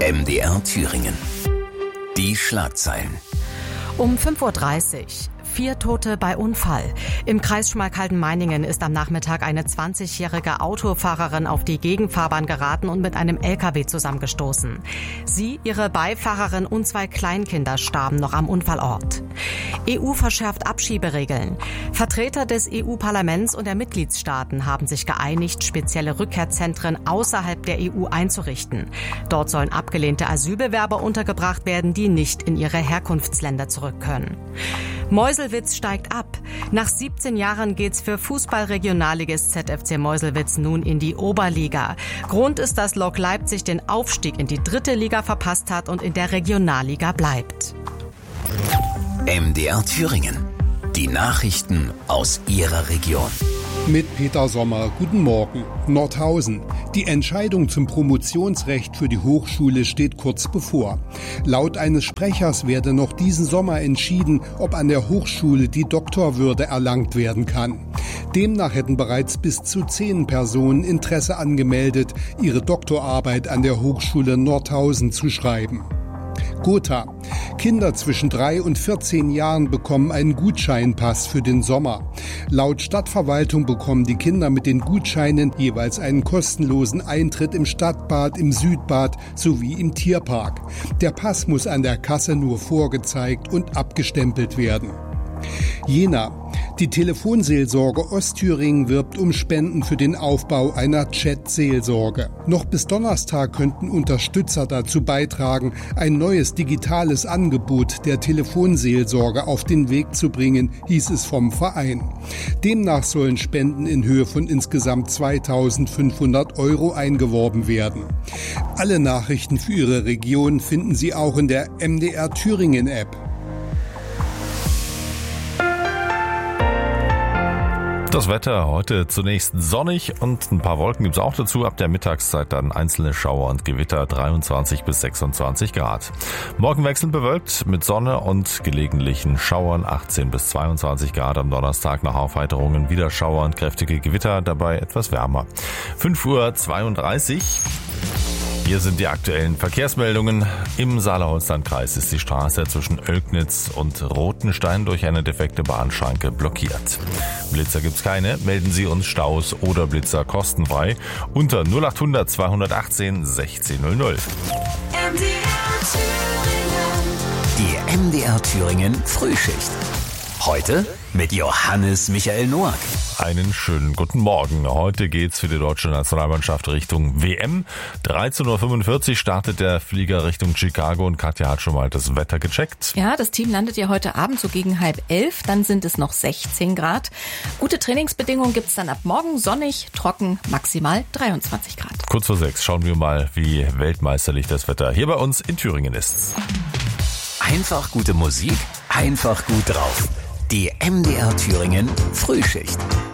MDR Thüringen. Die Schlagzeilen. Um 5:30 Uhr. 4 Tote bei Unfall. Im Kreis Schmalkalden-Meiningen ist am Nachmittag eine 20-jährige Autofahrerin auf die Gegenfahrbahn geraten und mit einem LKW zusammengestoßen. Sie, ihre Beifahrerin und 2 Kleinkinder starben noch am Unfallort. EU verschärft Abschieberegeln. Vertreter des EU-Parlaments und der Mitgliedstaaten haben sich geeinigt, spezielle Rückkehrzentren außerhalb der EU einzurichten. Dort sollen abgelehnte Asylbewerber untergebracht werden, die nicht in ihre Herkunftsländer zurück können. Meuselwitz steigt ab. Nach 17 Jahren geht's für Fußball-Regionalligist ZFC Meuselwitz nun in die Oberliga. Grund ist, dass Lok Leipzig den Aufstieg in die 3. Liga verpasst hat und in der Regionalliga bleibt. MDR Thüringen. Die Nachrichten aus Ihrer Region. Mit Peter Sommer. Guten Morgen. Nordhausen. Die Entscheidung zum Promotionsrecht für die Hochschule steht kurz bevor. Laut eines Sprechers werde noch diesen Sommer entschieden, ob an der Hochschule die Doktorwürde erlangt werden kann. Demnach hätten bereits bis zu 10 Personen Interesse angemeldet, ihre Doktorarbeit an der Hochschule Nordhausen zu schreiben. Gotha. Kinder zwischen 3 und 14 Jahren bekommen einen Gutscheinpass für den Sommer. Laut Stadtverwaltung bekommen die Kinder mit den Gutscheinen jeweils einen kostenlosen Eintritt im Stadtbad, im Südbad sowie im Tierpark. Der Pass muss an der Kasse nur vorgezeigt und abgestempelt werden. Jena. Die Telefonseelsorge Ostthüringen wirbt um Spenden für den Aufbau einer Chat-Seelsorge. Noch bis Donnerstag könnten Unterstützer dazu beitragen, ein neues digitales Angebot der Telefonseelsorge auf den Weg zu bringen, hieß es vom Verein. Demnach sollen Spenden in Höhe von insgesamt 2.500 € eingeworben werden. Alle Nachrichten für Ihre Region finden Sie auch in der MDR Thüringen App. Das Wetter heute zunächst sonnig und ein paar Wolken gibt es auch dazu. Ab der Mittagszeit dann einzelne Schauer und Gewitter, 23 bis 26 Grad. Morgen wechselnd bewölkt mit Sonne und gelegentlichen Schauern, 18 bis 22 Grad. Am Donnerstag nach Aufheiterungen wieder Schauer und kräftige Gewitter, dabei etwas wärmer. 5:32 Uhr. Hier sind die aktuellen Verkehrsmeldungen. Im Saale-Holstein-Kreis ist die Straße zwischen Oelknitz und Rothenstein durch eine defekte Bahnschranke blockiert. Blitzer gibt's keine. Melden Sie uns Staus oder Blitzer kostenfrei unter 0800 218 1600. Die MDR Thüringen Frühschicht. Heute mit Johannes Michael Noack. Einen schönen guten Morgen. Heute geht's für die deutsche Nationalmannschaft Richtung WM. 13:45 Uhr startet der Flieger Richtung Chicago und Katja hat schon mal das Wetter gecheckt. Ja, das Team landet ja heute Abend so gegen 10:30. Dann sind es noch 16 Grad. Gute Trainingsbedingungen gibt's dann ab morgen. Sonnig, trocken, maximal 23 Grad. Kurz vor 6 schauen wir mal, wie weltmeisterlich das Wetter hier bei uns in Thüringen ist. Einfach gute Musik, einfach gut drauf. Die MDR Thüringen Frühschicht.